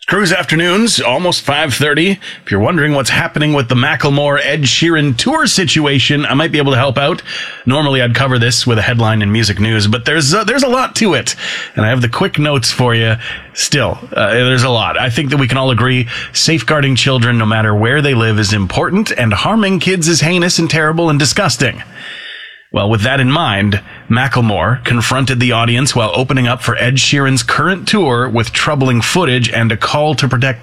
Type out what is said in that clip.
Cruise afternoons, almost 5:30. If you're wondering what's happening with the Macklemore Ed Sheeran tour situation, I might be able to help out. Normally I'd cover this with a headline in music news, but there's a lot to it. And I have the quick notes for you. Still, there's a lot. I think that we can all agree safeguarding children no matter where they live is important, and harming kids is heinous and terrible and disgusting. Well, with that in mind, Macklemore confronted the audience while opening up for Ed Sheeran's current tour with troubling footage and a call to protect